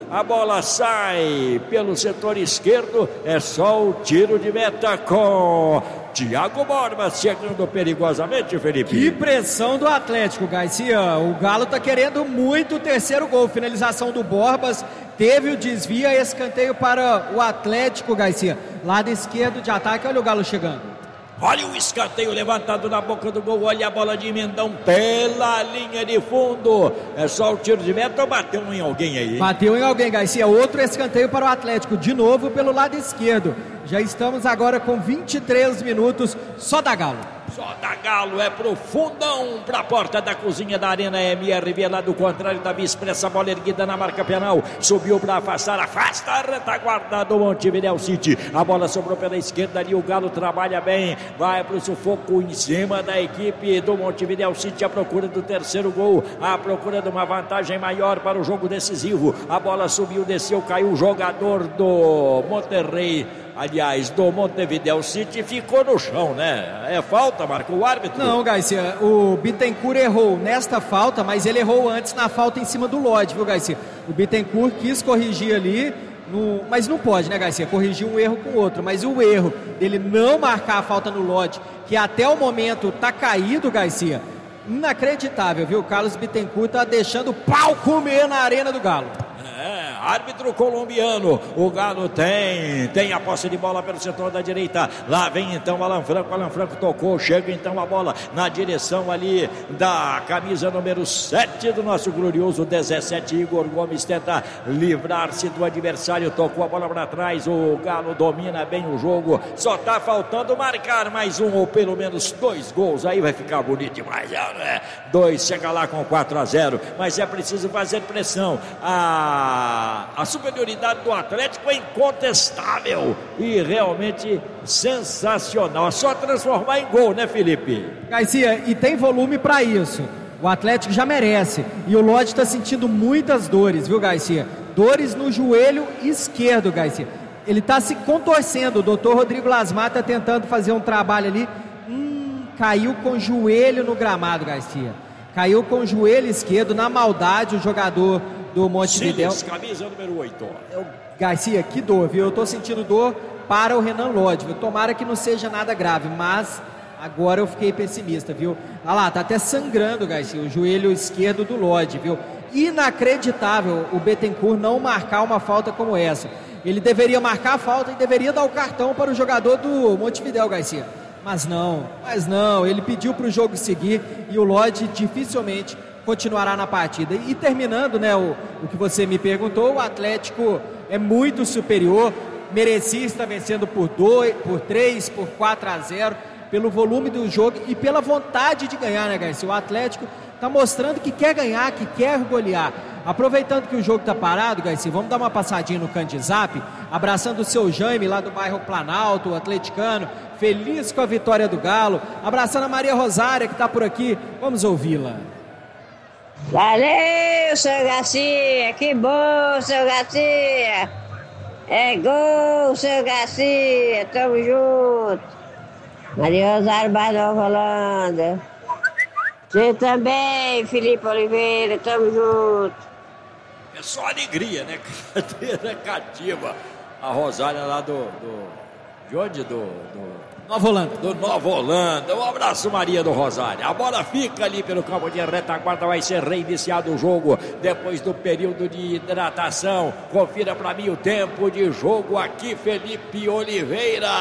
A bola sai pelo setor esquerdo. É só o tiro de meta com Thiago Borba chegando perigosamente, Felipe. Que pressão do Atlético, Garcia. O Galo tá querendo muito o terceiro gol. Finalização do Borbas. Teve o desvio, escanteio para o Atlético, Garcia. Lado esquerdo de ataque. Olha o Galo chegando. Olha o escanteio levantado na boca do gol. Olha a bola de Mendão pela linha de fundo. É só o tiro de meta ou bateu em alguém aí? Bateu em alguém, Garcia. Outro escanteio para o Atlético. De novo pelo lado esquerdo. Já estamos agora com 23 minutos. Só da Galo. Só da Galo, é pro fundão, pra porta da cozinha da Arena MRV, lá do contrário da Via Expressa, bola erguida na marca penal, subiu pra afastar, afasta a retaguarda do Montevidéu City, a bola sobrou pela esquerda ali, o Galo trabalha bem, vai pro sufoco em cima da equipe do Montevidéu City, à procura do terceiro gol, à procura de uma vantagem maior para o jogo decisivo, a bola subiu, desceu, caiu o jogador do Monterrey, aliás, do Montevidéu City, ficou no chão, né? É falta, marcou o árbitro? Não, Garcia, o Bittencourt errou nesta falta, mas ele errou antes na falta em cima do Lodge, viu, Garcia? O Bittencourt quis corrigir ali, mas não pode, né, Garcia? Corrigir um erro com o outro, mas o erro dele não marcar a falta no Lodge, que até o momento tá caído, Garcia, inacreditável, viu? O Carlos Bittencourt tá deixando o pau comer na Arena do Galo. Árbitro colombiano, o Galo tem a posse de bola pelo setor da direita, lá vem então Alan Franco tocou, chega então a bola na direção ali da camisa número 7 do nosso glorioso 17, Igor Gomes tenta livrar-se do adversário, tocou a bola para trás, o Galo domina bem o jogo, só tá faltando marcar mais um ou pelo menos 2 gols, aí vai ficar bonito demais, né? 2, chega lá com 4-0, mas é preciso fazer pressão, a superioridade do Atlético é incontestável e realmente sensacional. É só transformar em gol, né, Felipe? Garcia, e tem volume para isso. O Atlético já merece. E o Lodge está sentindo muitas dores, viu, Garcia? Dores no joelho esquerdo, Garcia. Ele está se contorcendo. O doutor Rodrigo Lasmar está tentando fazer um trabalho ali. Caiu com o joelho no gramado, Garcia. Caiu com o joelho esquerdo, na maldade, o jogador do Montevidéu. Camisa número 8. Garcia, que dor, viu? Eu tô sentindo dor para o Renan Lodge, viu? Tomara que não seja nada grave, mas agora eu fiquei pessimista, viu? Olha lá, tá até sangrando, Garcia, o joelho esquerdo do Lodge, viu? Inacreditável o Bittencourt não marcar uma falta como essa. Ele deveria marcar a falta e deveria dar o cartão para o jogador do Montevidéu, Garcia. Mas não, ele pediu para o jogo seguir e o Lodge dificilmente continuará na partida. E terminando, né, o que você me perguntou, o Atlético é muito superior, merecia estar vencendo por 2, por 3, por 4-0, pelo volume do jogo e pela vontade de ganhar, né, Garcia? O Atlético está mostrando que quer ganhar, que quer golear. Aproveitando que o jogo está parado, Garcia, vamos dar uma passadinha no Candizap, abraçando o seu Jaime lá do bairro Planalto, o atleticano, feliz com a vitória do Galo, abraçando a Maria Rosária que está por aqui, vamos ouvi-la. Valeu, seu Garcia, que bom, seu Garcia, é gol, seu Garcia, tamo junto, Maria Rosário, bairro Nova Holanda, você também, Felipe Oliveira, tamo junto. É só alegria, né? Cadeira cativa. A Rosária lá de onde? Nova Holanda. Do Nova Holanda. Um abraço, Maria do Rosário. A bola fica ali pelo campo de retaguarda. Vai ser reiniciado o jogo depois do período de hidratação. Confira para mim o tempo de jogo aqui, Felipe Oliveira.